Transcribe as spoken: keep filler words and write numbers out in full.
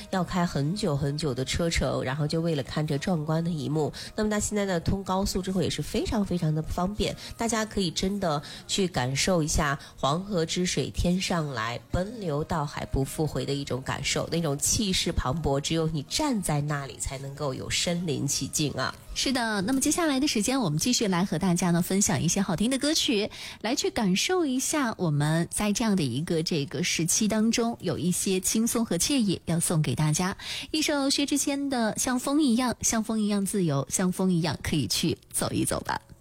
要开很久很久的车程，然后就为了看这壮观的一幕。那么它现在呢通高速之后也是非常非常的方便，大家可以真的去感受一下黄河之水天上来，奔流到海不复回的一种感受，那种气势磅礴，只有你站在那里才能够有身临其境啊。 是的，那么接下来的时间我们继续来和大家呢分享一些好听的歌曲，来去感受一下我们在这样的一个这个时期当中有一些轻松和惬意要送给大家。一首薛之谦的像风一样，像风一样自由，像风一样可以去走一走吧。